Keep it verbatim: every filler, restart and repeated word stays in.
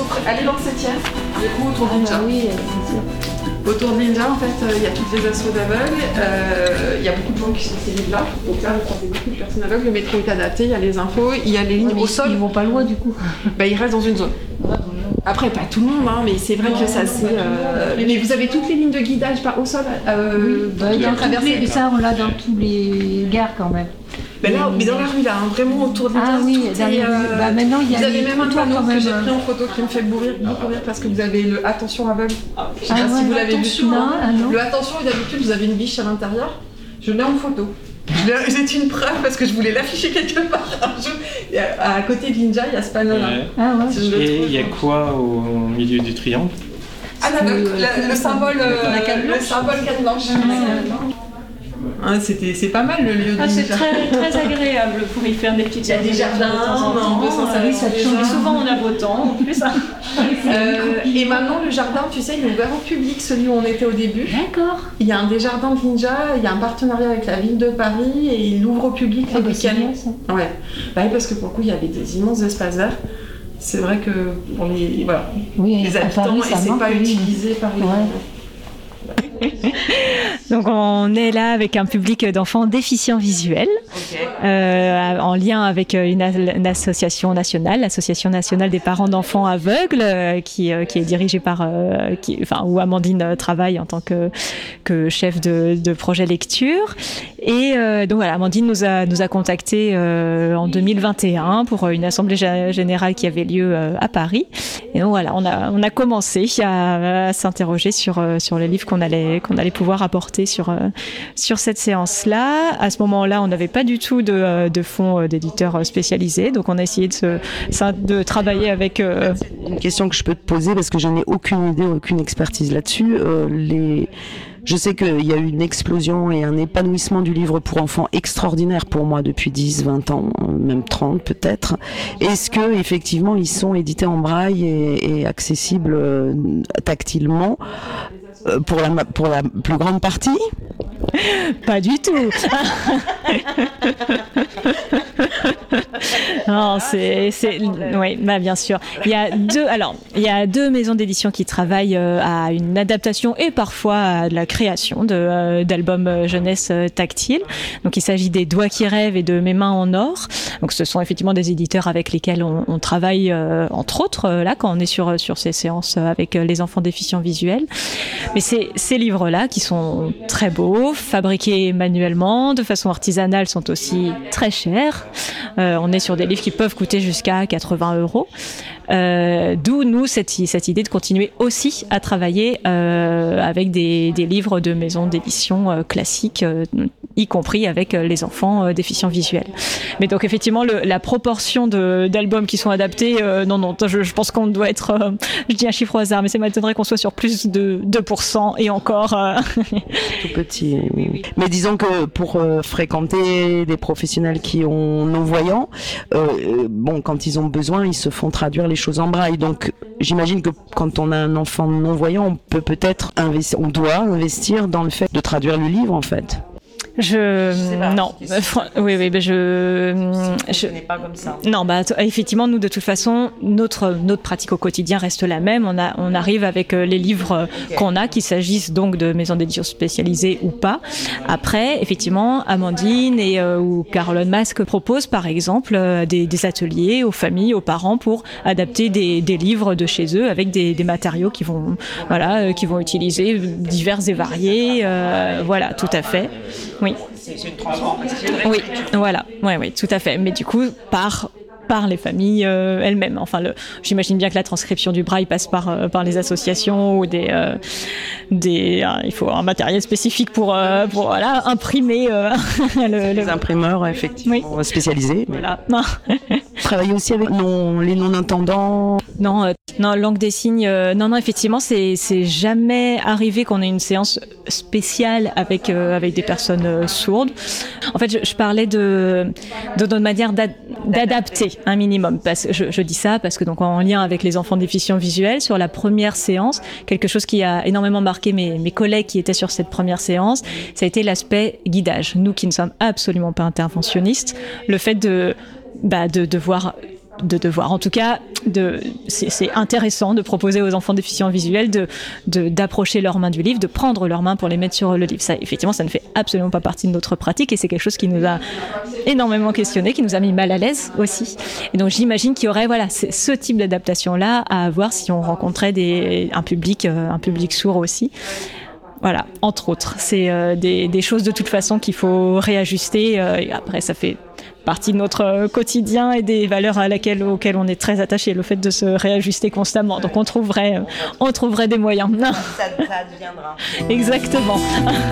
allez dans le septième, du coup autour de Ninja. Ah, oui, c'est sûr. Autour de Ninja, en fait, il euh, y a toutes les assos d'aveugles, il euh, y a beaucoup de gens qui sont ces livres-là, donc là vous croisez beaucoup de personnes aveugles, le métro est adapté, il y a les infos, il y a les lignes ouais, au sol. Ils vont pas loin du coup. Bah, ils restent dans une zone. Ouais, après, pas tout le monde, hein, mais c'est vrai que ça c'est. Euh... Mais vous avez toutes les lignes de guidage par au sol euh, oui, bah, il y a traversé. Ça, on l'a dans tous les gares quand même. Ben là, mais dans la rue là, hein, vraiment autour de la Ah gare, oui, tout est, euh... bah, maintenant il y a vous avez les même un panneau quand même. que j'ai pris en photo qui me fait beaucoup rire, beaucoup rire parce que vous avez le attention aveugle. Je sais ah, pas ouais, si vous l'avez vu souvent. Non, ah, non. Le attention, d'habitude vous avez une biche à l'intérieur. Je l'ai en photo. C'est une preuve parce que je voulais l'afficher quelque part. À, à côté de Ninja, il y a ce panneau là. Ouais. Ah, ouais. Et il y a quoi au milieu du triangle? Ah, le, le, le symbole, euh, le symbole canne blanche. Ah, c'était, c'est pas mal le lieu de ah, c'est Ninja. très, très agréable pour y faire des petites. Il y a des jardins, on peut s'en servir. Souvent on a beau temps en plus. euh, et maintenant le jardin, tu sais, il est ouvert au public, celui où on était au début. D'accord. Il y a un des jardins de Ninja, il y a un partenariat avec la ville de Paris et il ouvre au public les ah, week-ends. Bah, ouais. Bah, parce que pour le coup il y avait des immenses espaces verts. C'est vrai que pour les, voilà, oui, les habitants, Paris, et c'est pas utilisé par les. Ouais. Donc on est là avec un public d'enfants déficients visuels, okay. euh, en lien avec une, une association nationale, l'association nationale des parents d'enfants aveugles, euh, qui, euh, qui est dirigée par, euh, qui, enfin où Amandine travaille en tant que, que chef de, de projet lecture. Et euh, donc voilà, Amandine nous a nous a contactés euh, en deux mille vingt et un pour une assemblée générale qui avait lieu euh, à Paris. Et donc voilà, on a on a commencé à, à s'interroger sur sur les livres qu'on allait qu'on allait pouvoir apporter sur sur cette séance-là. À ce moment-là, on n'avait pas du tout de de fonds d'éditeurs spécialisés, donc on a essayé de se de travailler avec. Euh... Une question que je peux te poser parce que je n'ai aucune idée, aucune expertise là-dessus. Euh, les Je sais qu'il y a eu une explosion et un épanouissement du livre pour enfants extraordinaire pour moi depuis dix, vingt ans, même trente peut-être. Est-ce que effectivement ils sont édités en braille et, et accessibles euh, tactilement euh, pour la pour la plus grande partie? Pas du tout. Non, c'est, c'est, oui, bah bien sûr. Il y a deux, alors, il y a deux maisons d'édition qui travaillent euh, à une adaptation et parfois à de la création de, euh, d'albums jeunesse tactiles. Donc, il s'agit des Doigts qui rêvent et de Mes mains en or. Donc, ce sont effectivement des éditeurs avec lesquels on, on travaille, euh, entre autres, euh, là, quand on est sur, sur ces séances avec les enfants déficients visuels. Mais c'est, ces livres-là qui sont très beaux, fabriqués manuellement, de façon artisanale, sont aussi très chers. Euh, on est sur des livres qui peuvent coûter jusqu'à quatre-vingts euros. Euh, d'où nous cette, cette idée de continuer aussi à travailler euh, avec des, des livres de maisons d'édition euh, classiques, euh, y compris avec euh, les enfants euh, déficients visuels. Mais donc effectivement le, la proportion de, d'albums qui sont adaptés, euh, non non, je, je pense qu'on doit être, euh, je dis un chiffre au hasard, mais ça m'étonnerait qu'on soit sur plus de deux pour cent et encore. Euh... Tout petit. Mais disons que pour euh, fréquenter des professionnels qui ont non-voyants, euh, bon quand ils ont besoin, ils se font traduire les choses en braille. Donc j'imagine que quand on a un enfant non-voyant, on peut peut-être investir, on doit investir dans le fait de traduire le livre en fait. Je, je pas, non, oui, oui, ben je, je n'est pas comme ça. Non, bah effectivement, nous de toute façon, notre notre pratique au quotidien reste la même. On a, on arrive avec les livres okay. qu'on a, qu'il s'agisse donc de maisons d'édition spécialisées ou pas. Après, effectivement, Amandine et euh, ou Caroline Masque proposent par exemple euh, des, des ateliers aux familles, aux parents pour adapter des, des livres de chez eux avec des, des matériaux qui vont, voilà, euh, qui vont utiliser divers et variés. Euh, voilà, tout à fait. Oui. C'est une transformation. Oui, voilà, oui, oui, tout à fait. Mais du coup, par par les familles euh, elles-mêmes. Enfin, le, j'imagine bien que la transcription du braille passe par euh, par les associations ou des euh, des. Euh, il faut un matériel spécifique pour euh, pour voilà imprimer. Euh, le, les le... imprimeurs effectivement oui. spécialisés. Voilà. Travailler aussi avec non, les non-entendants. Non, euh, non, langue des signes. Euh, non, non, effectivement, c'est c'est jamais arrivé qu'on ait une séance spéciale avec euh, avec des personnes euh, sourdes. En fait, je, je parlais de de notre manière d'ad, d'adapter un minimum. Parce que je, je dis ça parce que donc en lien avec les enfants déficients visuels, sur la première séance, quelque chose qui a énormément marqué mes mes collègues qui étaient sur cette première séance, ça a été l'aspect guidage. Nous qui ne sommes absolument pas interventionnistes, le fait de bah de devoir de devoir. En tout cas, de, c'est, c'est intéressant de proposer aux enfants déficients visuels de, de, d'approcher leurs mains du livre, de prendre leurs mains pour les mettre sur le livre. Ça, effectivement, ça ne fait absolument pas partie de notre pratique et c'est quelque chose qui nous a énormément questionné, qui nous a mis mal à l'aise aussi. Et donc, j'imagine qu'il y aurait voilà, ce type d'adaptation-là à avoir si on rencontrait des, un, public, euh, un public sourd aussi. Voilà, entre autres. C'est euh, des, des choses de toute façon qu'il faut réajuster. Euh, et après, ça fait partie de notre quotidien et des valeurs à laquelle, auxquelles on est très attaché, le fait de se réajuster constamment. Donc on trouverait, on trouverait des moyens. Ça, ça deviendra. Exactement.